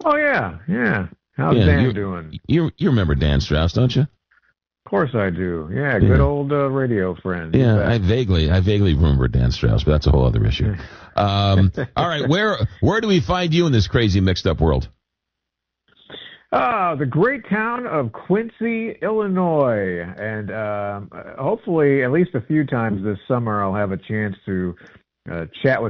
Oh yeah, yeah. How's Yeah, Dan doing? you remember Dan Strauss, don't you? Of course I do. Yeah, good Yeah. old radio friend. You Yeah, bet. I vaguely remember Dan Strauss, but that's a whole other issue. All right, where do we find you in this crazy mixed up world? The great town of Quincy, Illinois, and hopefully at least a few times this summer I'll have a chance to chat with